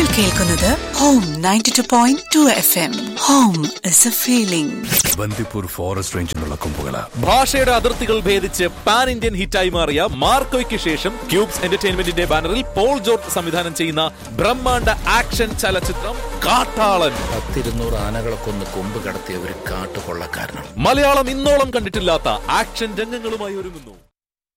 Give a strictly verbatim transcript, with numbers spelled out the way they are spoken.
കേൾക്കുന്നത് home ninety two point two F M. Home is A feeling. Bandipur forest റേഞ്ചിനുള്ള കൊമ്പുകള ഭാഷയുടെ അതിർത്തികൾ ഭേദിച്ച് പാൻ ഇന്ത്യൻ ഹിറ്റായി മാറിയ മാർക്കോയ്ക്ക് ശേഷം ക്യൂബ്സ് എന്റർടൈൻമെന്റിന്റെ ബാനറിൽ പോൾ ജോർജ് സംവിധാനം ചെയ്യുന്ന ബ്രഹ്മാണ്ഡ ആക്ഷൻ ചലച്ചിത്രം കാട്ടാളൻ. പത്തിരുന്നൂറ് ആനകളെ കൊന്ന് കൊമ്പ് കടത്തിയ ഒരു കാട്ടുകൊള്ളക്കാരനാണ്. മലയാളം ഇന്നോളം കണ്ടിട്ടില്ലാത്ത ആക്ഷൻ രംഗങ്ങളുമായി ഒരുങ്ങുന്നു.